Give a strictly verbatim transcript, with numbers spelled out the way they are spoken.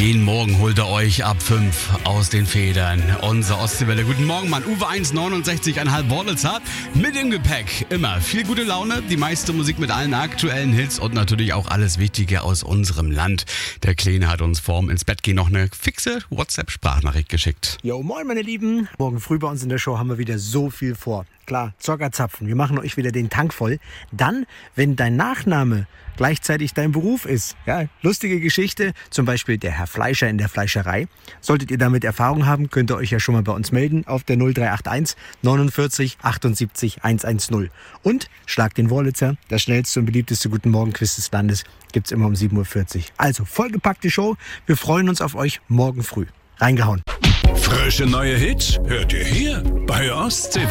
Jeden Morgen holt er euch ab fünf aus den Federn. Unser Ostseewelle. Guten Morgen, Mann. Uwe eins neunundsechzig Komma fünf Wurlitzer. Mit im Gepäck immer viel gute Laune, die meiste Musik mit allen aktuellen Hits und natürlich auch alles Wichtige aus unserem Land. Der Kleine hat uns vorm ins Bett gehen noch eine fixe WhatsApp-Sprachnachricht geschickt. Jo, moin meine Lieben. Morgen früh bei uns in der Show haben wir wieder so viel vor. Klar, Zockerzapfen, wir machen euch wieder den Tank voll. Dann, wenn dein Nachname gleichzeitig dein Beruf ist. Ja, lustige Geschichte, zum Beispiel der Herr Fleischer in der Fleischerei. Solltet ihr damit Erfahrung haben, könnt ihr euch ja schon mal bei uns melden auf der null drei acht eins neunundvierzig achtundsiebzig hundertzehn. Und Schlag den Wurlitzer, das schnellste und beliebteste Guten Morgen Quiz des Landes, gibt's immer um sieben Uhr vierzig. Also vollgepackte Show, wir freuen uns auf euch morgen früh. Reingehauen. Frische neue Hits hört ihr hier bei Ostsee.